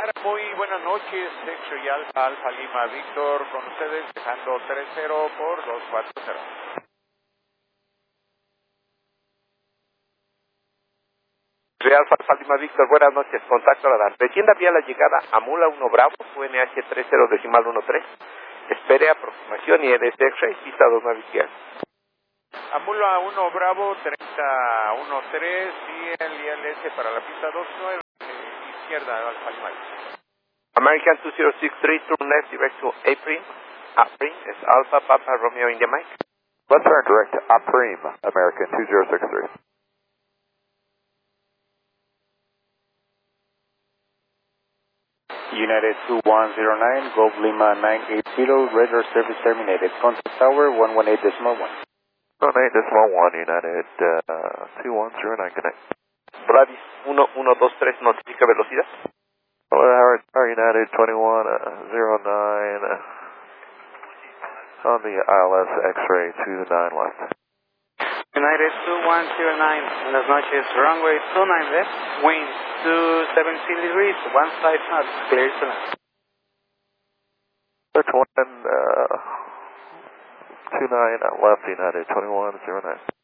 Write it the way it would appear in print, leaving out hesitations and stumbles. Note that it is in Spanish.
Muy buenas noches, X-Ray Alfa, Alfa Lima Víctor, con ustedes dejando 3-0 por 240. Real Alfa Lima Víctor, buenas noches, contacto radar. Recién había la llegada a Mula 1 Bravo, UNH 30.13. Espere aproximación y NS X-Ray, pista 29 izquierda. Amula 1 Bravo, 30-13 y el ILS para la pista 29, izquierda, Alfa Lima. American 2063, turn left direct to Aprim. Aprim is Alpha Papa Romeo India Mike. Let's turn direct to Aprim, American 2063. United 2109, Golf Lima 980, radar service terminated. Contact tower 118.1. 118.1, United 2109, connect. Bravis 1123, notifica velocidad. Howard United 2109 on the ILS X-ray 29 left. United 2109, buenas noches, runway 29 left, wind 217 degrees, one side knot, clear to land. Twin 29 left, United 2109.